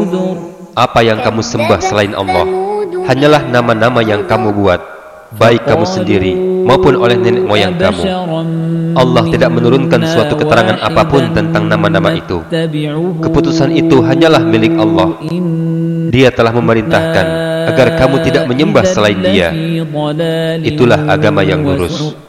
Apa yang kamu sembah selain Allah hanyalah nama-nama yang kamu buat, baik kamu sendiri maupun oleh nenek moyang kamu. Allah tidak menurunkan suatu keterangan apapun tentang nama-nama itu. Keputusan itu hanyalah milik Allah. Dia telah memerintahkan agar kamu tidak menyembah selain Dia. Itulah agama yang lurus.